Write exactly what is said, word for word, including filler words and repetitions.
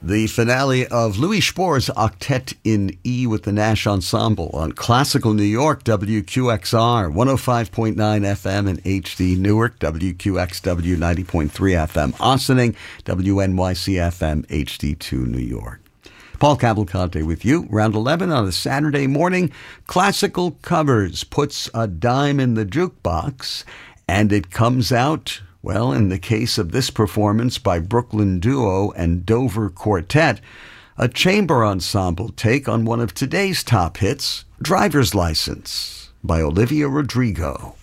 The finale of Louis Spohr's Octet in E with the Nash Ensemble on Classical New York, W Q X R, one oh five point nine F M and H D Newark, W Q X W ninety point three F M Ossining, W N Y C F M H D two New York. Paul Cavalcante with you, round eleven on a Saturday morning. Classical Covers puts a dime in the jukebox, and it comes out, well, in the case of this performance by Brooklyn Duo and Dover Quartet, a chamber ensemble take on one of today's top hits, Driver's License by Olivia Rodrigo.